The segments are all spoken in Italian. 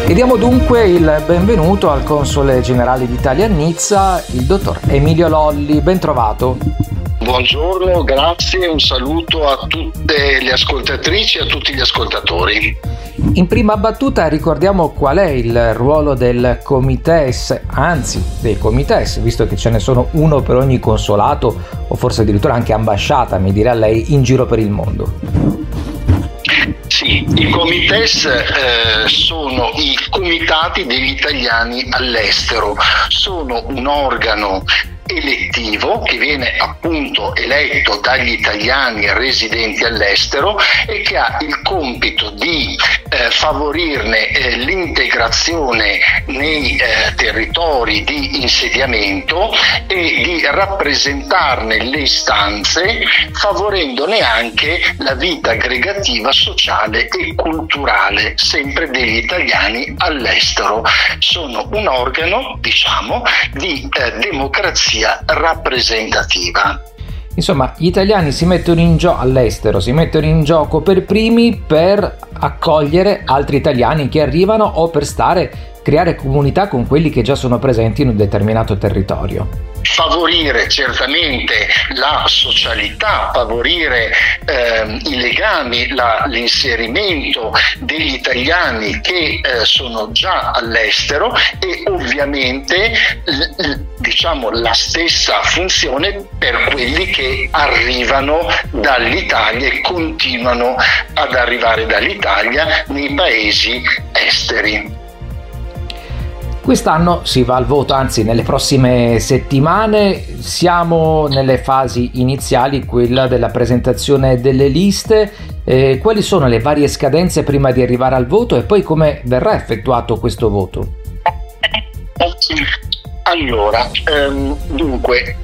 E diamo dunque il benvenuto al console generale d'Italia a Nizza, il dottor Emilio Lolli. Ben trovato. Buongiorno, grazie, un saluto a tutte le ascoltatrici e a tutti gli ascoltatori. In prima battuta ricordiamo qual è il ruolo del Comites, anzi dei Comites, visto che ce ne sono uno per ogni consolato o forse addirittura anche ambasciata, mi dirà lei, in giro per il mondo. Sì, i Comites sono i comitati degli italiani all'estero, sono un organo elettivo che viene appunto eletto dagli italiani residenti all'estero e che ha il compito di favorirne l'integrazione nei territori di insediamento e di rappresentarne le istanze, favorendone anche la vita aggregativa, sociale e culturale sempre degli italiani all'estero. Sono un organo, diciamo, di democrazia rappresentativa. Insomma, gli italiani si mettono in gioco all'estero, si mettono in gioco per primi per accogliere altri italiani che arrivano o per creare comunità con quelli che già sono presenti in un determinato territorio. Favorire certamente la socialità, favorire i legami, l'inserimento degli italiani che sono già all'estero e ovviamente diciamo la stessa funzione per quelli che arrivano dall'Italia e continuano ad arrivare dall'Italia nei paesi esteri. Quest'anno si va al voto, anzi nelle prossime settimane siamo nelle fasi iniziali, quella della presentazione delle liste. Quali sono le varie scadenze prima di arrivare al voto e poi come verrà effettuato questo voto? Allora, dunque,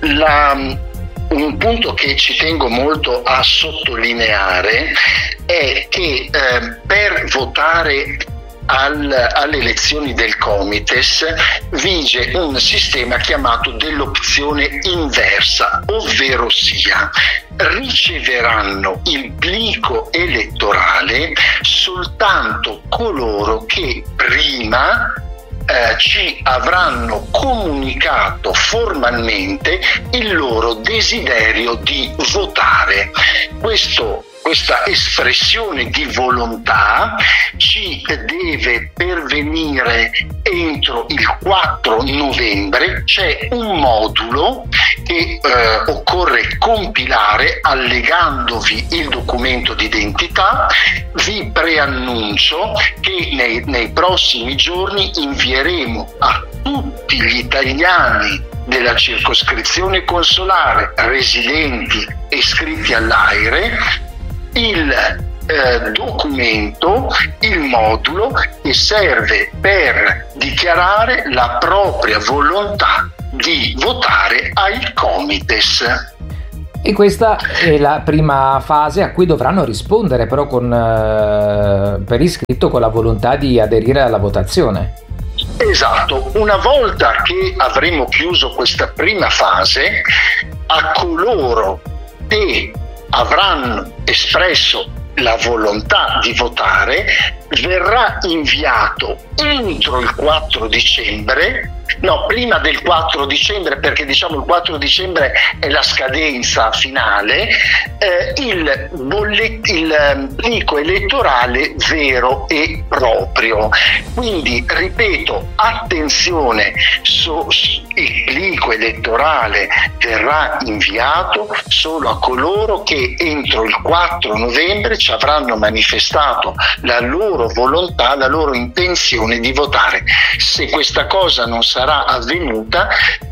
un punto che ci tengo molto a sottolineare è che per votare alle elezioni del Comites vige un sistema chiamato dell'opzione inversa, ovvero sia riceveranno il plico elettorale soltanto coloro che prima ci avranno comunicato formalmente il loro desiderio di votare. Questa espressione di volontà ci deve pervenire entro il 4 novembre. C'è un modulo che occorre compilare allegandovi il documento d'identità. Vi preannuncio che nei prossimi giorni invieremo a tutti gli italiani della circoscrizione consolare residenti e iscritti all'AIRE il documento, il modulo che serve per dichiarare la propria volontà di votare ai Comites. E questa è la prima fase a cui dovranno rispondere però per iscritto con la volontà di aderire alla votazione. Esatto, una volta che avremo chiuso questa prima fase, a coloro che avranno espresso la volontà di votare verrà inviato entro il 4 dicembre, prima del 4 dicembre, perché diciamo il 4 dicembre è la scadenza finale, il plico elettorale vero e proprio. Quindi, ripeto, attenzione, il plico elettorale verrà inviato solo a coloro che entro il 4 novembre ci avranno manifestato la loro volontà, la loro intenzione di votare. Se questa cosa non sarà avvenuta,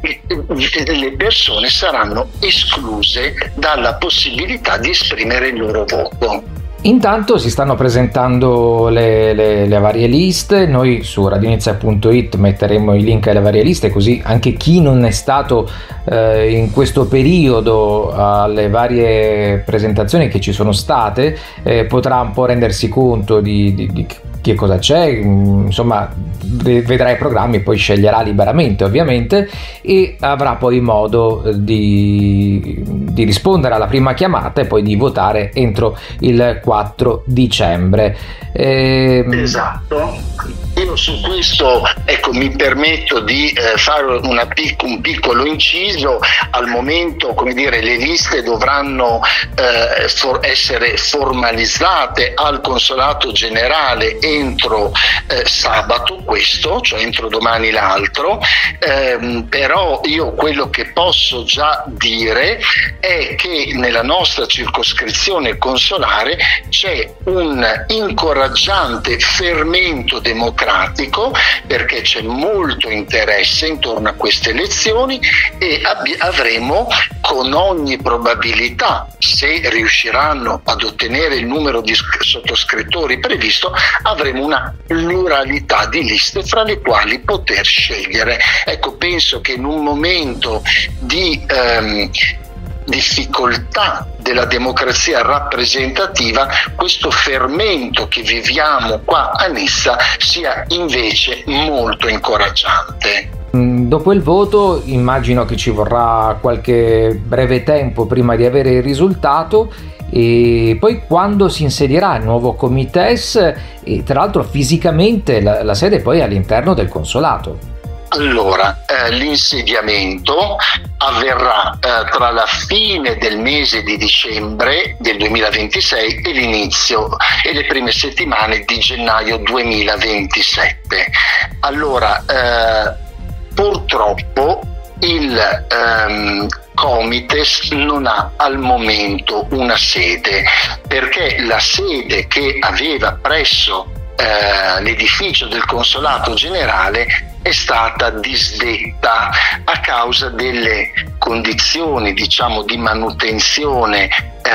le persone saranno escluse dalla possibilità di esprimere il loro voto. Intanto si stanno presentando le varie liste. Noi su radionizia.it metteremo i link alle varie liste, così anche chi non è stato in questo periodo alle varie presentazioni che ci sono state potrà un po' rendersi conto di che cosa c'è, insomma vedrà i programmi e poi sceglierà liberamente ovviamente, e avrà poi modo di rispondere alla prima chiamata e poi di votare entro il 4 dicembre. Esatto. Io su questo, ecco, mi permetto di fare un piccolo inciso. Al momento, come dire, le liste dovranno essere formalizzate al Consolato Generale entro sabato, cioè entro domani l'altro, però io quello che posso già dire è che nella nostra circoscrizione consolare c'è un incoraggiante fermento democratico, perché c'è molto interesse intorno a queste elezioni e avremo con ogni probabilità, se riusciranno ad ottenere il numero di sottoscrittori previsto, avremo una pluralità di liste fra le quali poter scegliere. Ecco, penso che in un momento di difficoltà della democrazia rappresentativa, questo fermento che viviamo qua a Nizza sia invece molto incoraggiante. Dopo il voto immagino che ci vorrà qualche breve tempo prima di avere il risultato, e poi quando si insedierà il nuovo Comites, e tra l'altro fisicamente la sede poi è all'interno del consolato. Allora, l'insediamento avverrà tra la fine del mese di dicembre del 2026 e l'inizio e le prime settimane di gennaio 2027. Allora, purtroppo il Comites non ha al momento una sede, perché la sede che aveva presso l'edificio del Consolato Generale è stata disdetta a causa delle condizioni, diciamo, di manutenzione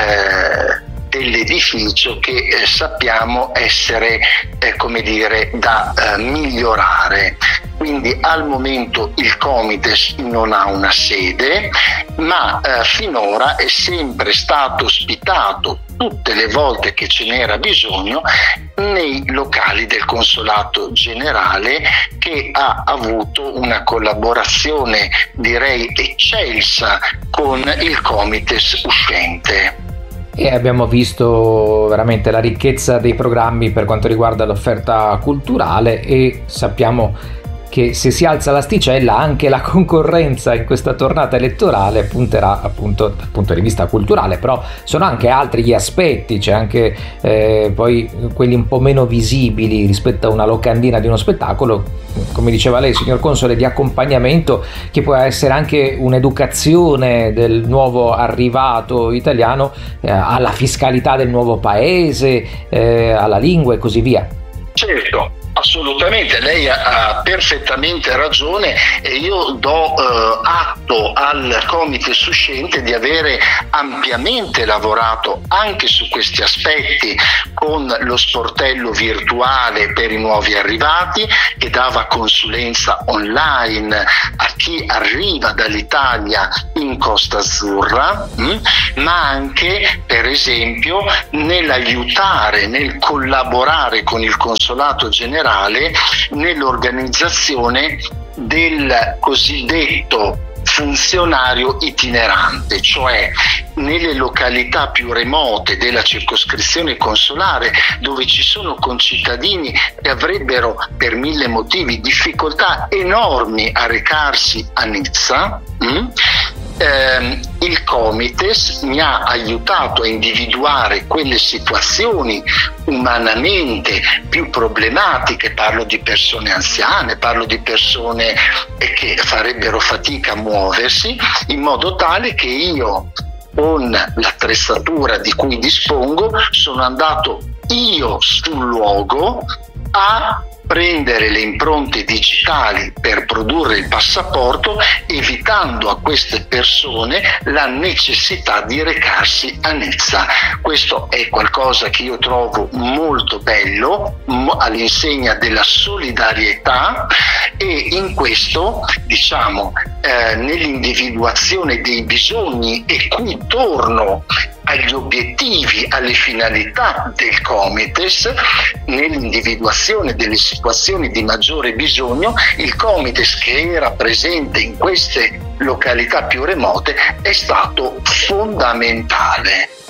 dell'edificio che sappiamo essere come dire da migliorare. Quindi al momento il Comites non ha una sede, ma finora è sempre stato ospitato tutte le volte che ce n'era bisogno nei locali del Consolato Generale, che ha avuto una collaborazione direi eccelsa con il Comites uscente. E abbiamo visto veramente la ricchezza dei programmi per quanto riguarda l'offerta culturale, e sappiamo che se si alza l'asticella anche la concorrenza in questa tornata elettorale punterà appunto dal punto di vista culturale, però sono anche altri gli aspetti, c'è anche poi quelli un po' meno visibili rispetto a una locandina di uno spettacolo, come diceva lei signor Console, di accompagnamento, che può essere anche un'educazione del nuovo arrivato italiano alla fiscalità del nuovo paese, alla lingua e così via. Certo, assolutamente, lei ha perfettamente ragione, e io do atto al Comites uscente di avere ampiamente lavorato anche su questi aspetti, con lo sportello virtuale per i nuovi arrivati, che dava consulenza online a chi arriva dall'Italia in Costa Azzurra, ma anche per esempio nell'aiutare, nel collaborare con il Consolato Generale nell'organizzazione del cosiddetto funzionario itinerante, cioè nelle località più remote della circoscrizione consolare, dove ci sono concittadini che avrebbero per mille motivi difficoltà enormi a recarsi a Nizza. Il Comites mi ha aiutato a individuare quelle situazioni umanamente più problematiche, parlo di persone anziane, parlo di persone che farebbero fatica a muoversi, in modo tale che io, con l'attrezzatura di cui dispongo, sono andato io sul luogo a prendere le impronte digitali per produrre il passaporto, evitando a queste persone la necessità di recarsi a Nizza. Questo è qualcosa che io trovo molto bello, all'insegna della solidarietà, e in questo, diciamo, nell'individuazione dei bisogni, e qui torno agli obiettivi, alle finalità del Comites, nell'individuazione delle situazioni di maggiore bisogno, il Comites, che era presente in queste località più remote, è stato fondamentale.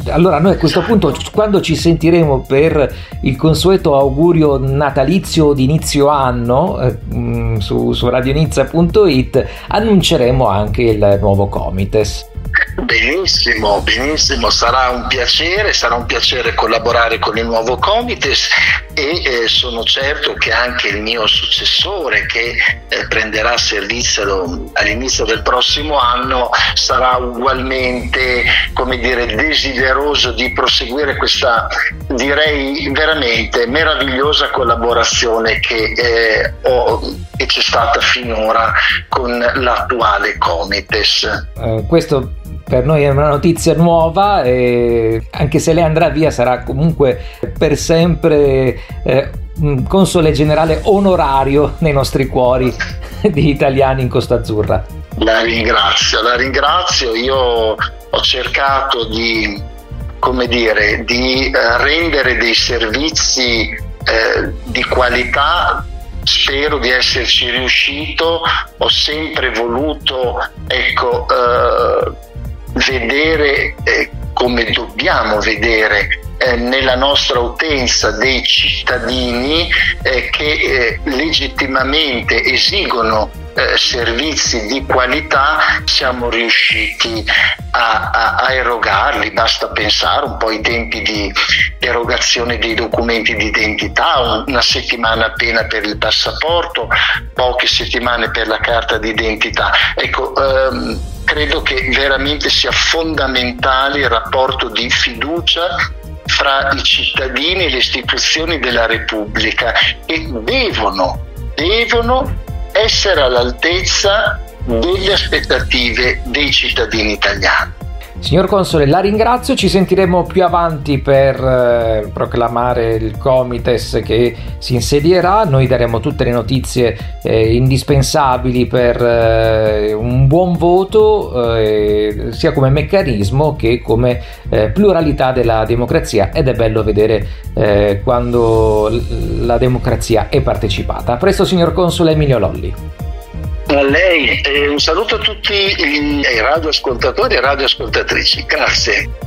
Allora noi a questo punto, quando ci sentiremo per il consueto augurio natalizio di inizio anno su radionizia.it, annunceremo anche il nuovo Comites. Benissimo, benissimo, sarà un piacere collaborare con il nuovo Comites e sono certo che anche il mio successore, che prenderà servizio all'inizio del prossimo anno, sarà ugualmente, come dire, desideroso di proseguire questa, direi veramente meravigliosa collaborazione che c'è stata finora con l'attuale Comites. Questo per noi è una notizia nuova, e anche se lei andrà via sarà comunque per sempre console generale onorario nei nostri cuori di italiani in Costa Azzurra. La ringrazio. Io ho cercato di rendere dei servizi di qualità. Spero di esserci riuscito. Ho sempre voluto vedere come dobbiamo vedere nella nostra utenza dei cittadini che legittimamente esigono servizi di qualità. Siamo riusciti a erogarli. Basta pensare un po' ai tempi di erogazione dei documenti di identità, una settimana appena per il passaporto, poche settimane per la carta d'identità. Credo che veramente sia fondamentale il rapporto di fiducia fra i cittadini e le istituzioni della Repubblica, che devono essere all'altezza delle aspettative dei cittadini italiani. Signor Console, la ringrazio, ci sentiremo più avanti per proclamare il Comites che si insedierà. Noi daremo tutte le notizie indispensabili per un buon voto, sia come meccanismo che come pluralità della democrazia, ed è bello vedere quando la democrazia è partecipata. A presto, signor Console. Emilio Lolli. A lei, un saluto a tutti i radioascoltatori e radioascoltatrici. Grazie.